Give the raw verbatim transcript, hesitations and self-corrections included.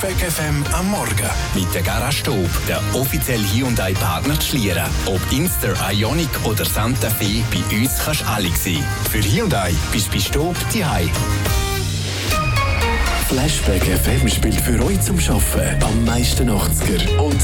Flashback F M am Morgen. Mit der Garage Staub, der offizielle Hyundai-Partner zu Schlieren. Ob Inster, Ioniq oder Santa Fe, bei uns kannst du alle sehen. Für Hyundai bist du bei Staub daheim. Flashback F M spielt für euch zum Arbeiten am meisten achtziger und